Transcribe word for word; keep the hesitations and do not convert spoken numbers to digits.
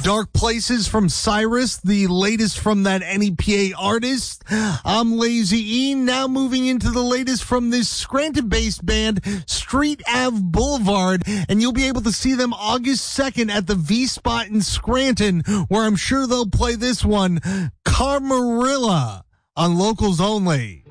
Dark Places from Cyrus, the latest from that N E P A artist. I'm Lazy E, now moving into the latest from this Scranton-based band, Street Ave Boulevard, and you'll be able to see them August second at the V-Spot in Scranton, where I'm sure they'll play this one, Camarilla, on Locals Only.